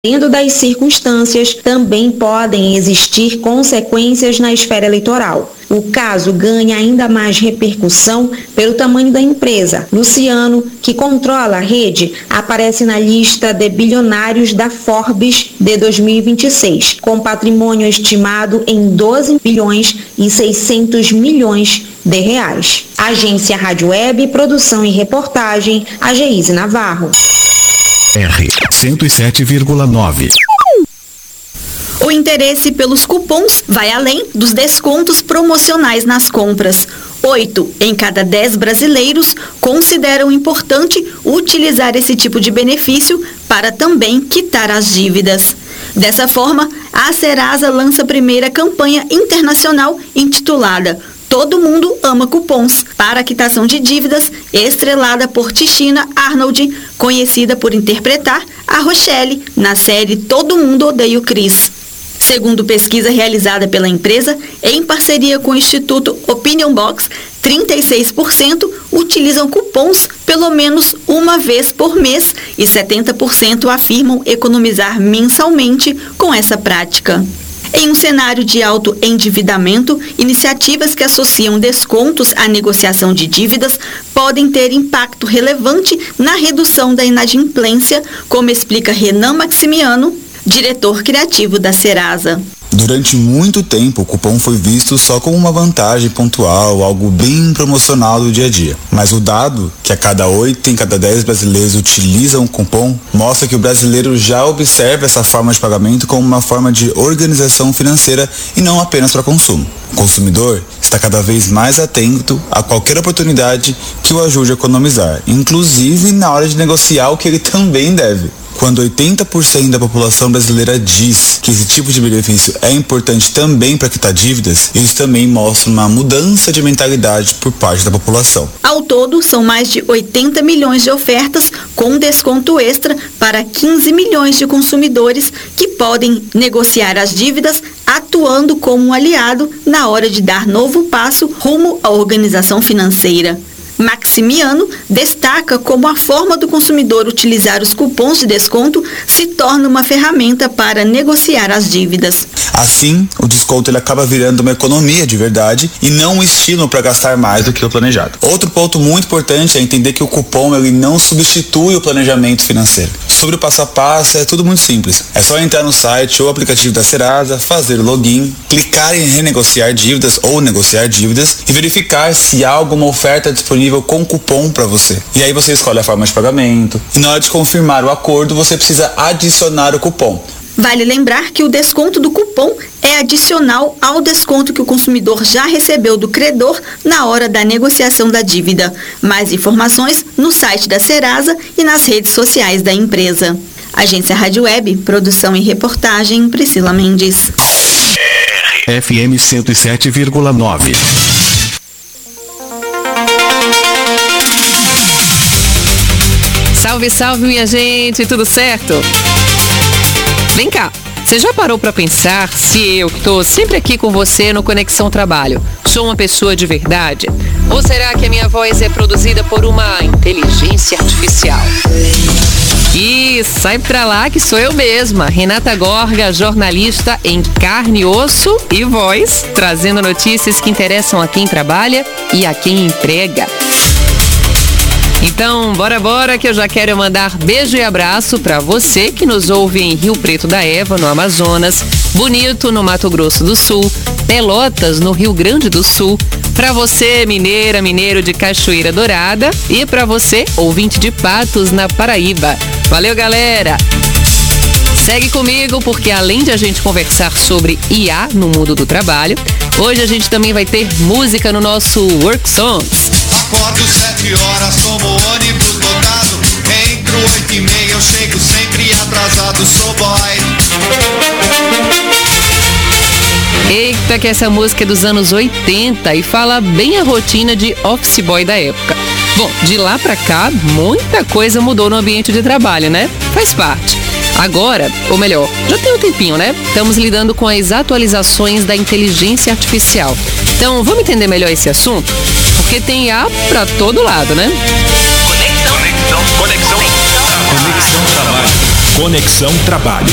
Dentro das circunstâncias, também podem existir consequências na esfera eleitoral. O caso ganha ainda mais repercussão pelo tamanho da empresa. Luciano, que controla a rede, aparece na lista de bilionários da Forbes de 2026, com patrimônio estimado em 12 bilhões e 600 milhões de reais. Agência Rádio Web, produção e reportagem, Geise Navarro. R 107,9. O interesse pelos cupons vai além dos descontos promocionais nas compras. 8 em cada 10 brasileiros consideram importante utilizar esse tipo de benefício para também quitar as dívidas. Dessa forma, a Serasa lança a primeira campanha internacional intitulada Todo Mundo Ama Cupons, para a quitação de dívidas, estrelada por Tichina Arnold, conhecida por interpretar a Rochelle na série Todo Mundo Odeia o Chris. Segundo pesquisa realizada pela empresa, em parceria com o Instituto Opinion Box, 36% utilizam cupons pelo menos uma vez por mês e 70% afirmam economizar mensalmente com essa prática. Em um cenário de alto endividamento, iniciativas que associam descontos à negociação de dívidas podem ter impacto relevante na redução da inadimplência, como explica Renan Maximiano, diretor criativo da Serasa. Durante muito tempo, o cupom foi visto só como uma vantagem pontual, algo bem promocional do dia a dia. Mas o dado, que a cada 8 em cada 10 brasileiros utilizam o cupom, mostra que o brasileiro já observa essa forma de pagamento como uma forma de organização financeira e não apenas para consumo. O consumidor está cada vez mais atento a qualquer oportunidade que o ajude a economizar, inclusive na hora de negociar o que ele também deve. Quando 80% da população brasileira diz que esse tipo de benefício é importante também para quitar dívidas, isso também mostra uma mudança de mentalidade por parte da população. Ao todo, são mais de 80 milhões de ofertas com desconto extra para 15 milhões de consumidores que podem negociar as dívidas atuando como um aliado na hora de dar novo passo rumo à organização financeira. Maximiano destaca como a forma do consumidor utilizar os cupons de desconto se torna uma ferramenta para negociar as dívidas. Assim, o desconto ele acaba virando uma economia de verdade e não um estímulo para gastar mais do que o planejado. Outro ponto muito importante é entender que o cupom ele não substitui o planejamento financeiro. Sobre o passo a passo é tudo muito simples. É só entrar no site ou aplicativo da Serasa, fazer o login, clicar em renegociar dívidas ou negociar dívidas e verificar se há alguma oferta disponível com cupom para você. E aí você escolhe a forma de pagamento e na hora de confirmar o acordo você precisa adicionar o cupom. Vale lembrar que o desconto do cupom é adicional ao desconto que o consumidor já recebeu do credor na hora da negociação da dívida. Mais informações no site da Serasa e nas redes sociais da empresa. Agência Rádio Web, produção e reportagem, Priscila Mendes. FM 107,9. Salve, salve, minha gente, tudo certo? Vem cá, você já parou para pensar se eu, que tô sempre aqui com você no Conexão Trabalho, sou uma pessoa de verdade? Ou será que a minha voz é produzida por uma inteligência artificial? E sai pra lá que sou eu mesma, Renata Gorga, jornalista em carne, osso e voz, trazendo notícias que interessam a quem trabalha e a quem emprega. Então, bora que eu já quero mandar beijo e abraço para você que nos ouve em Rio Preto da Eva, no Amazonas, Bonito, no Mato Grosso do Sul, Pelotas, no Rio Grande do Sul, para você, mineira, mineiro de Cachoeira Dourada e para você, ouvinte de Patos, na Paraíba. Valeu, galera! Segue comigo porque além de a gente conversar sobre IA no mundo do trabalho, hoje a gente também vai ter música no nosso Work Songs. Acordo 7 horas como ônibus lotado. Entro 8h30, eu chego sempre atrasado, sou boy. Eita, que essa música é dos anos 80 e fala bem a rotina de office boy da época. Bom, de lá pra cá, muita coisa mudou no ambiente de trabalho, né? Faz parte. Agora, ou melhor, já tem um tempinho, né? Estamos lidando com as atualizações da inteligência artificial. Então, vamos entender melhor esse assunto? Porque tem IA pra todo lado, né? Conexão Trabalho. Conexão Trabalho.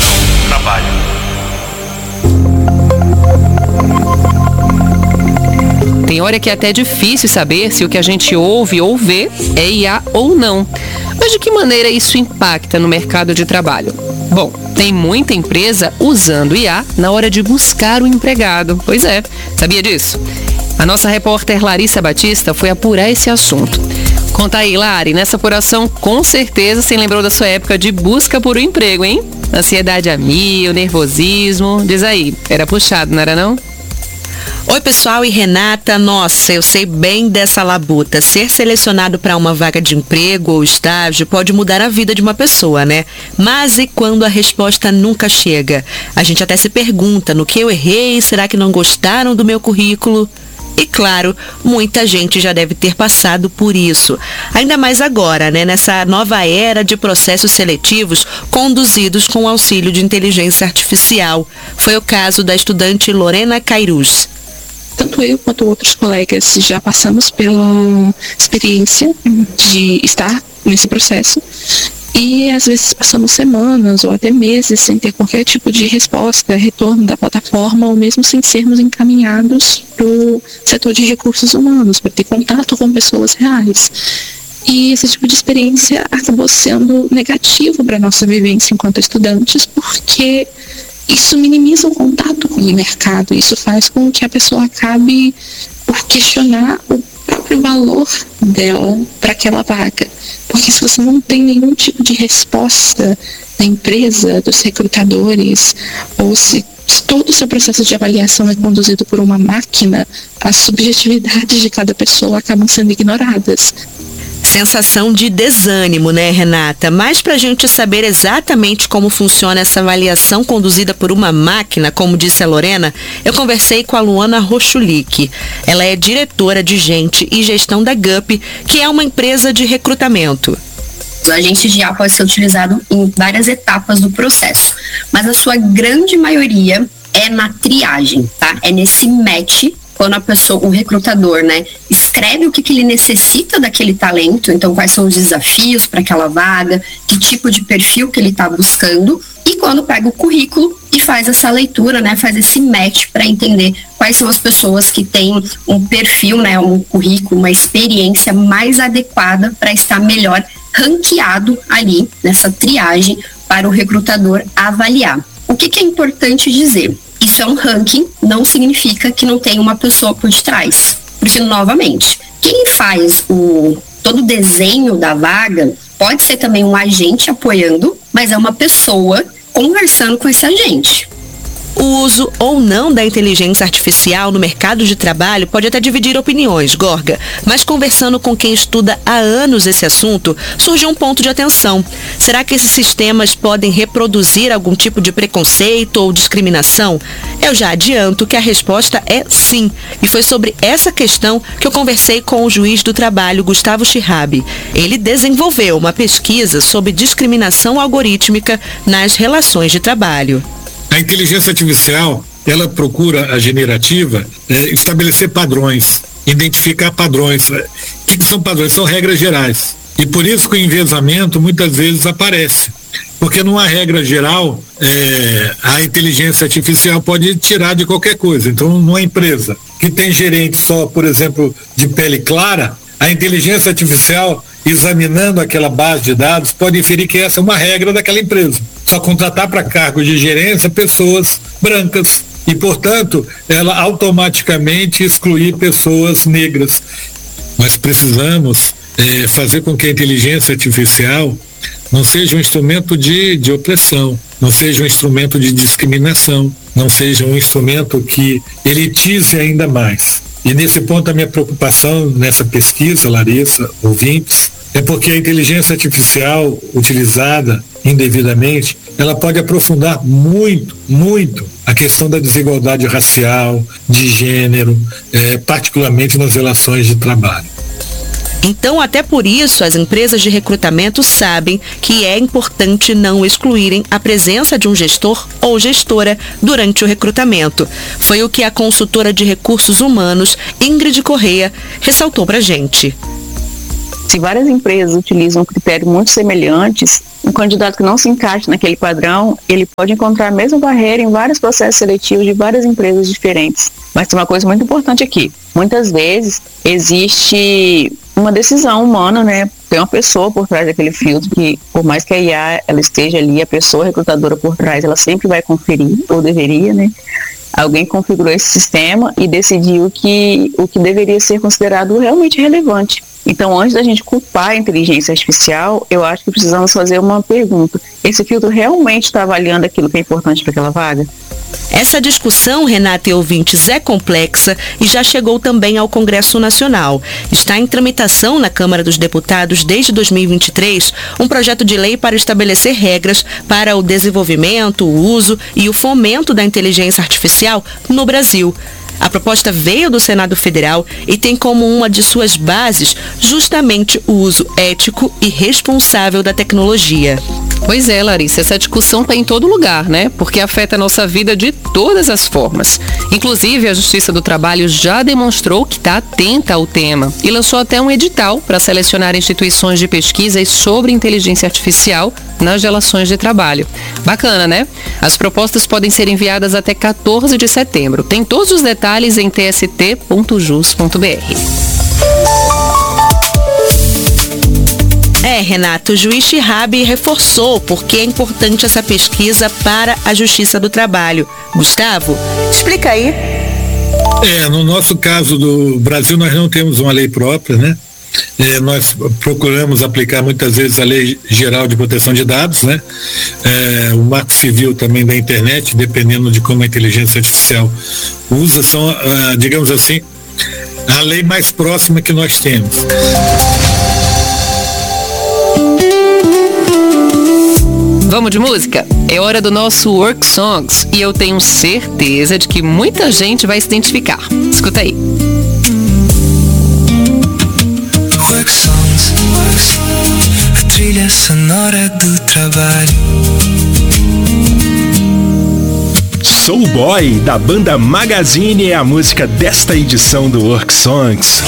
Tem hora que é até difícil saber se o que a gente ouve ou vê é IA ou não. Mas de que maneira isso impacta no mercado de trabalho? Bom, tem muita empresa usando IA na hora de buscar o empregado. Pois é, sabia disso? A nossa repórter Larissa Batista foi apurar esse assunto. Conta aí, Lari, nessa apuração com certeza você lembrou da sua época de busca por um emprego, hein? Ansiedade a mil, nervosismo, diz aí, era puxado, não era não? Oi, pessoal, e Renata, nossa, eu sei bem dessa labuta. Ser selecionado para uma vaga de emprego ou estágio pode mudar a vida de uma pessoa, né? Mas e quando a resposta nunca chega? A gente até se pergunta, no que eu errei? Será que não gostaram do meu currículo? E claro, muita gente já deve ter passado por isso. Ainda mais agora, né? Nessa nova era de processos seletivos conduzidos com auxílio de inteligência artificial. Foi o caso da estudante Lorena Cairuz. Tanto eu quanto outros colegas já passamos pela experiência de estar nesse processo e às vezes passamos semanas ou até meses sem ter qualquer tipo de resposta, retorno da plataforma ou mesmo sem sermos encaminhados para o setor de recursos humanos, para ter contato com pessoas reais. E esse tipo de experiência acabou sendo negativo para a nossa vivência enquanto estudantes, porque isso minimiza o contato com o mercado, isso faz com que a pessoa acabe por questionar o próprio valor dela para aquela vaga. Porque se você não tem nenhum tipo de resposta da empresa, dos recrutadores, ou se todo o seu processo de avaliação é conduzido por uma máquina, as subjetividades de cada pessoa acabam sendo ignoradas. Sensação de desânimo, né, Renata? Mas para a gente saber exatamente como funciona essa avaliação conduzida por uma máquina, como disse a Lorena, eu conversei com a Luana Rochulic. Ela é diretora de Gente e Gestão da GUP, que é uma empresa de recrutamento. O agente de IA pode ser utilizado em várias etapas do processo, mas a sua grande maioria é na triagem, tá? É nesse match, quando a pessoa, o recrutador, né, escreve o que ele necessita daquele talento, então quais são os desafios para aquela vaga, que tipo de perfil que ele está buscando, e quando pega o currículo e faz essa leitura, né, faz esse match para entender quais são as pessoas que têm um perfil, né, um currículo, uma experiência mais adequada para estar melhor ranqueado ali nessa triagem para o recrutador avaliar. O que é importante dizer? Isso é um ranking, não significa que não tem uma pessoa por detrás. Porque, novamente, quem faz todo o desenho da vaga pode ser também um agente apoiando, mas é uma pessoa conversando com esse agente. O uso ou não da inteligência artificial no mercado de trabalho pode até dividir opiniões, Gorga, mas conversando com quem estuda há anos esse assunto, surgiu um ponto de atenção. Será que esses sistemas podem reproduzir algum tipo de preconceito ou discriminação? Eu já adianto que a resposta é sim, e foi sobre essa questão que eu conversei com o juiz do trabalho, Gustavo Schirrabi. Ele desenvolveu uma pesquisa sobre discriminação algorítmica nas relações de trabalho. A inteligência artificial, ela procura, a generativa, estabelecer padrões, identificar padrões. O que são padrões? São regras gerais. E por isso que o enviesamento muitas vezes aparece. Porque numa regra geral, a inteligência artificial pode tirar de qualquer coisa. Então, numa empresa que tem gerente só, por exemplo, de pele clara, a inteligência artificial, examinando aquela base de dados, pode inferir que essa é uma regra daquela empresa. Só contratar para cargos de gerência pessoas brancas e, portanto, ela automaticamente excluir pessoas negras. Nós precisamos fazer com que a inteligência artificial não seja um instrumento de opressão, não seja um instrumento de discriminação, não seja um instrumento que elitize ainda mais. E nesse ponto a minha preocupação nessa pesquisa, Larissa, ouvintes, é porque a inteligência artificial utilizada indevidamente, ela pode aprofundar muito, muito a questão da desigualdade racial, de gênero, particularmente nas relações de trabalho. Então, até por isso, as empresas de recrutamento sabem que é importante não excluírem a presença de um gestor ou gestora durante o recrutamento. Foi o que a consultora de recursos humanos, Ingrid Correia, ressaltou pra gente. Se várias empresas utilizam critérios muito semelhantes, um candidato que não se encaixe naquele padrão, ele pode encontrar a mesma barreira em vários processos seletivos de várias empresas diferentes. Mas tem uma coisa muito importante aqui. Muitas vezes existe uma decisão humana, né? Tem uma pessoa por trás daquele filtro que, por mais que a IA ela esteja ali, a pessoa recrutadora por trás, ela sempre vai conferir, ou deveria, né? Alguém configurou esse sistema e decidiu que o que deveria ser considerado realmente relevante. Então, antes da gente culpar a inteligência artificial, eu acho que precisamos fazer uma pergunta. Esse filtro realmente está avaliando aquilo que é importante para aquela vaga? Essa discussão, Renata e ouvintes, é complexa e já chegou também ao Congresso Nacional. Está em tramitação na Câmara dos Deputados desde 2023 um projeto de lei para estabelecer regras para o desenvolvimento, o uso e o fomento da inteligência artificial no Brasil. A proposta veio do Senado Federal e tem como uma de suas bases justamente o uso ético e responsável da tecnologia. Pois é, Larissa, essa discussão está em todo lugar, né? Porque afeta a nossa vida de todas as formas. Inclusive, a Justiça do Trabalho já demonstrou que está atenta ao tema e lançou até um edital para selecionar instituições de pesquisa sobre inteligência artificial nas relações de trabalho. Bacana, né? As propostas podem ser enviadas até 14 de setembro. Tem todos os detalhes em tst.jus.br. Renato, o juiz Chirabi reforçou por que é importante essa pesquisa para a Justiça do Trabalho. Gustavo, explica aí. No nosso caso do Brasil, nós não temos uma lei própria, né? Nós procuramos aplicar muitas vezes a Lei Geral de Proteção de Dados, né? O Marco Civil também da internet, dependendo de como a inteligência artificial usa, são, digamos assim, a lei mais próxima que nós temos. Vamos de música? É hora do nosso Work Songs e eu tenho certeza de que muita gente vai se identificar. Escuta aí. Work Songs, a trilha sonora do trabalho. Soul Boy, da banda Magazine, é a música desta edição do Work Songs.